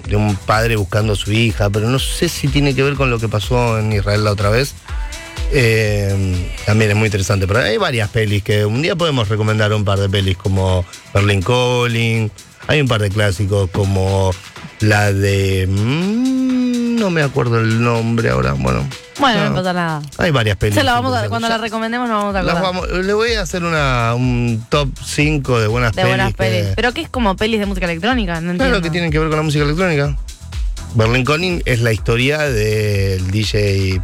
de un padre buscando a su hija, pero no sé si tiene que ver con lo que pasó en Israel la otra vez. También es muy interesante, pero hay varias pelis que un día podemos recomendar un par de pelis como Berlin Calling, hay un par de clásicos como la de... no me acuerdo el nombre ahora, bueno, no pasa nada. hay varias pelis. Cuando la recomendemos nos vamos a acordar. Le voy a hacer un top 5 de buenas pelis. ¿Pero qué es como pelis de música electrónica? No entiendo. Claro, que tienen que ver con la música electrónica. Berlin Calling es la historia del DJ...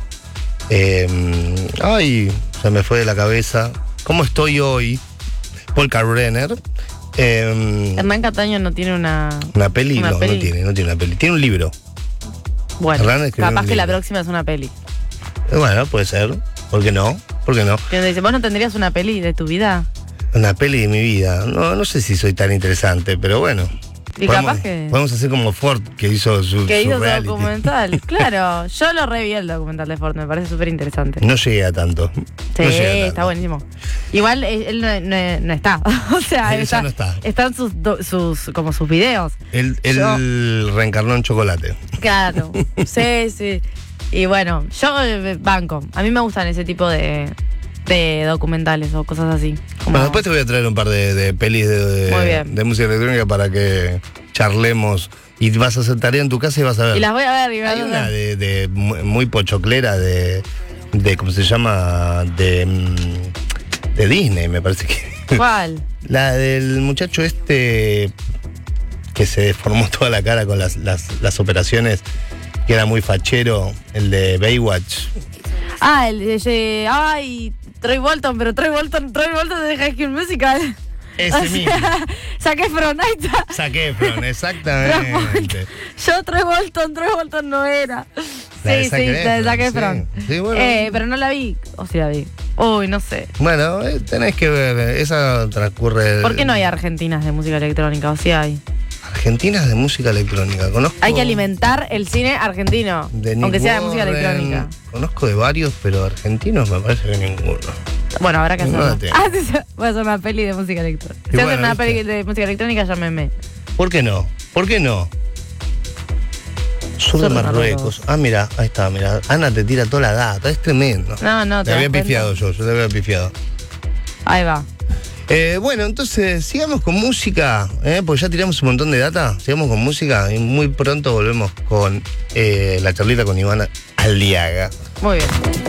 se me fue de la cabeza. ¿Cómo estoy hoy? Paul Kalkbrenner. Hernán Cataño no tiene una peli. No tiene una peli. Tiene un libro. Bueno, capaz que la próxima es una peli. Bueno, puede ser. ¿Por qué no? Que dice, ¿vos no tendrías una peli de tu vida? Una peli de mi vida. No sé si soy tan interesante, pero bueno. Y capaz que... Podemos hacer como Ford, que hizo su reality. Documental. Claro, yo lo reví el documental de Ford, me parece súper interesante. No llegué a tanto. Sí, está buenísimo. Igual él no está. O sea, él ya no está. Están sus videos. Él reencarnó en chocolate. Claro, sí. Y bueno, yo banco. A mí me gustan ese tipo de documentales o cosas así. Bueno, después te voy a traer un par de pelis de música electrónica para que charlemos. Y vas a hacer tarea en tu casa y vas a ver. Y las voy a ver. Hay una de muy pochoclera de ¿cómo se llama? De Disney, me parece que. ¿Cuál? La del muchacho que se deformó toda la cara con las operaciones, que era muy fachero, el de Baywatch. El de... Troy Bolton, pero Troy Bolton de High School Musical. Ese mismo. Zac Efron, ahí está. Zac Efron, exactamente. Troy Bolton no era. Sí, la de Zac Efron. Sí, bueno. Pero no la vi. O sí la vi. Uy, no sé. Bueno, tenés que ver. Esa transcurre... ¿Por qué no hay argentinas de música electrónica? O sí hay. Argentinas de música electrónica, conozco. Hay que alimentar el cine argentino, aunque sea de música electrónica. Conozco de varios, pero argentinos me parece que ninguno. Bueno, habrá que hacerlo. Voy a hacer una peli de música electrónica. Si hacen una peli de música electrónica, llámeme. ¿Por qué no? Sur de Marruecos. Mira, ahí está, mira. Ana te tira toda la data, es tremendo. No, te había pifiado yo te había pifiado. Ahí va. Bueno, entonces sigamos con música, porque ya tiramos un montón de data. Sigamos con música y muy pronto volvemos con la charlita con Ivana Aliaga. Muy bien.